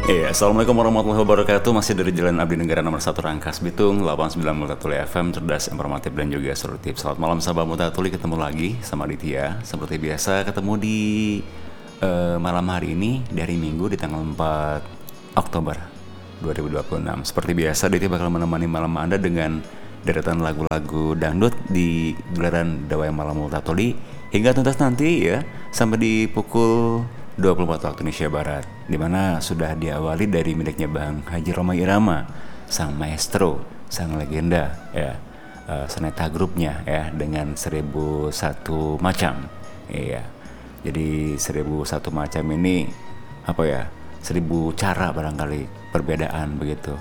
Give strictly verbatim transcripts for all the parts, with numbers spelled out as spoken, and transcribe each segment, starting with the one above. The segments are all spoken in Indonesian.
Iya, Assalamualaikum warahmatullahi wabarakatuh. Masih dari Jalan Abdi Negara nomor satu Rangkas Bitung, delapan puluh sembilan Multatuli F M, cerdas, informatif, dan juga solutif. Selamat malam sahabat Multatuli, ketemu lagi sama Ditya. Seperti biasa, ketemu di uh, malam hari ini dari Minggu di tanggal empat Oktober dua ribu dua puluh enam. Seperti biasa, Ditya bakal menemani malam Anda dengan deretan lagu-lagu dangdut di gelaran Dawai Malam Multatuli hingga tuntas nanti ya, sampai di pukul dua puluh empat waktu Indonesia Barat, di mana sudah diawali dari miliknya Bang Haji Rhoma Irama, sang maestro, sang legenda ya, uh, Seneta grupnya ya, dengan seribu satu macam. Iya. Jadi seribu satu macam ini apa ya? Seribu cara barangkali perbedaan begitu.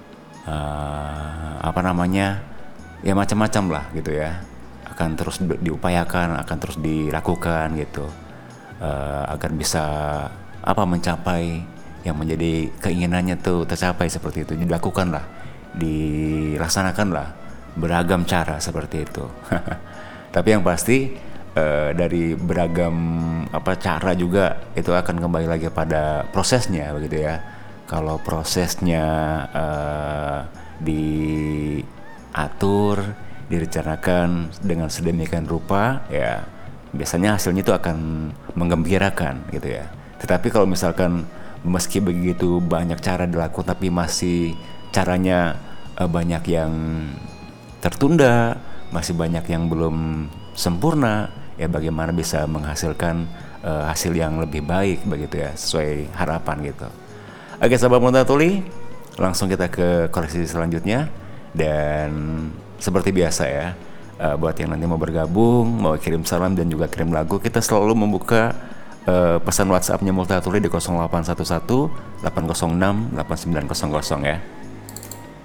Uh, apa namanya? Ya macam-macam lah gitu ya. Akan terus diupayakan, akan terus dilakukan gitu. Uh, agar bisa apa mencapai yang menjadi keinginannya tuh tercapai seperti itu, dilakukan lah, dilaksanakan lah beragam cara seperti itu. Tapi yang pasti uh, dari beragam apa cara juga itu akan kembali lagi pada prosesnya begitu ya. Kalau prosesnya uh, diatur, direncanakan dengan sedemikian rupa ya, biasanya hasilnya itu akan menggembirakan gitu ya. Tetapi kalau misalkan meski begitu banyak cara dilakukan tapi masih caranya uh, banyak yang tertunda, masih banyak yang belum sempurna, ya bagaimana bisa menghasilkan uh, hasil yang lebih baik begitu ya, sesuai harapan gitu. Oke sahabat Multatuli, langsung kita ke koleksi selanjutnya. Dan seperti biasa ya, Uh, buat yang nanti mau bergabung, mau kirim salam dan juga kirim lagu, kita selalu membuka uh, pesan WhatsApp-nya Multatuli di nol delapan satu satu delapan nol enam delapan sembilan nol nol ya.